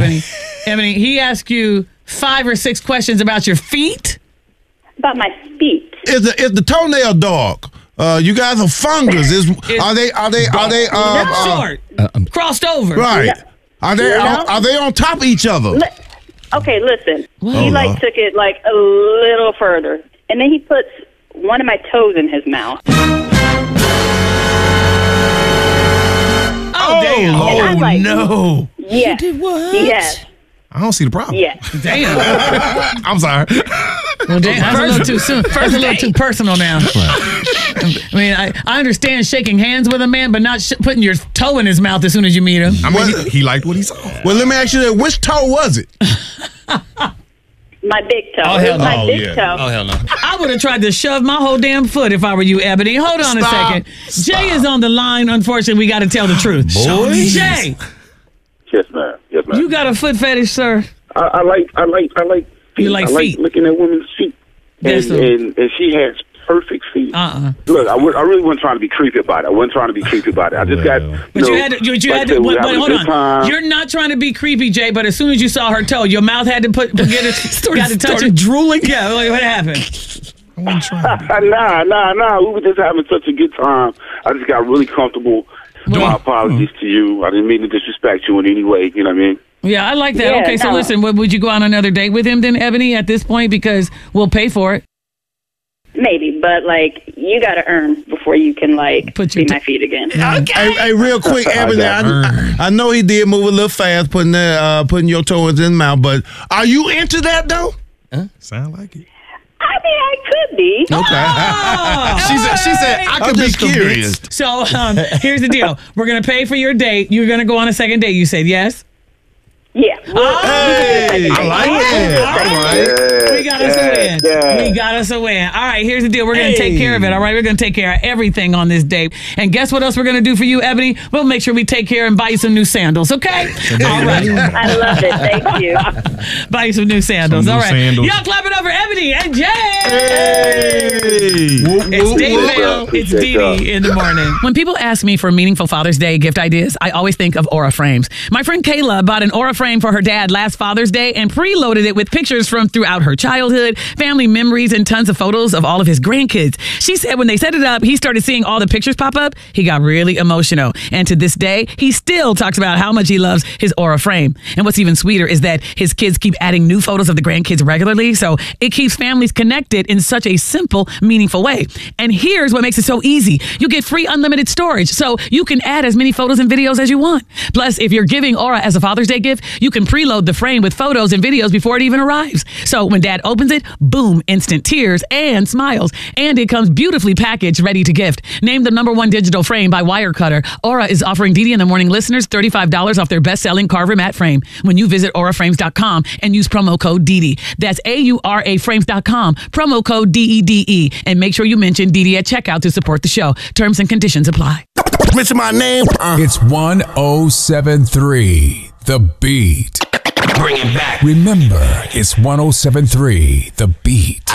Ebony. Ebony, he asked you 5 or 6 questions about your feet. About my feet. Is the toenail dark? You guys are fungus. Are they short, crossed over? Right. Are they on top of each other? Okay, listen. He took it a little further, and then he puts one of my toes in his mouth. Oh damn! Oh no! Yeah. You did what? Yes. I don't see the problem. Yeah. Damn. I'm sorry. Well, damn, that's a little too soon. That's a little too personal now. I mean, I understand shaking hands with a man, but not putting your toe in his mouth as soon as you meet him. I mean, he liked what he saw. Well, let me ask you that. Which toe was it? My big toe. Oh, hell no. My big toe. Oh, hell no. I would have tried to shove my whole damn foot if I were you, Ebony. Hold on a second. Jay is on the line. Unfortunately, we got to tell the truth. Jay. Yes, ma'am. Yes, ma'am. You got a foot fetish, sir? I like feet. You like feet? I like looking at women's feet. And she has perfect feet. Look, I really wasn't trying to be creepy about it. I just got. But you had to. But hold on. You're not trying to be creepy, Jay. But as soon as you saw her toe, your mouth had to got to touch it. Drooling. Yeah. Like, what happened? Nah. We were just having such a good time. I just got really comfortable. My apologies to you. I didn't mean to disrespect you in any way. You know what I mean? Yeah, I like that. Yeah, okay, so listen, would you go on another date with him then, Ebony, at this point? Because we'll pay for it. Maybe, but you got to earn before you can see my feet again. Okay. Hey, real quick, Ebony. I know he did move a little fast, putting your toes in his mouth. But are you into that though? Sound like it. I mean, I could be. Okay. She said I could be curious. So here's the deal: we're gonna pay for your date. You're gonna go on a second date. You said yes. Yeah. Hey, I like it. All right. We got us a win. Yeah. We got us a win. All right, here's the deal. We're going to take care of it, all right? We're going to take care of everything on this date. And guess what else we're going to do for you, Ebony? We'll make sure we take care and buy you some new sandals, okay? All right. I love it. Thank you. Buy you some new sandals. All right. Y'all clap it up for Ebony and Jay. Hey. It's Dave. It's Dee Dee in the morning. When people ask me for meaningful Father's Day gift ideas, I always think of Aura frames. My friend Kayla bought an Aura frame for her dad last Father's Day and preloaded it with pictures from throughout her childhood, family memories, and tons of photos of all of his grandkids. She said when they set it up, he started seeing all the pictures pop up. He got really emotional. And to this day, he still talks about how much he loves his Aura frame. And what's even sweeter is that his kids keep adding new photos of the grandkids regularly. So it keeps families connected in such a simple, meaningful way. And here's what makes it so easy. You get free unlimited storage, so you can add as many photos and videos as you want. Plus, if you're giving Aura as a Father's Day gift, you can preload the frame with photos and videos before it even arrives. So when dad opens it, boom, instant tears and smiles. And it comes beautifully packaged, ready to gift. Named the #1 digital frame by Wirecutter, Aura is offering Dee Dee in the Morning listeners $35 off their best-selling Carver matte frame when you visit auraframes.com and use promo code DeeDee. That's AURAFrames.com, promo code DEDE. And make sure you mention Dee Dee at checkout to support the show. Terms and conditions apply. Mention my name. It's 1073 The Beat. Bring it back. Remember, it's 1073 The Beat.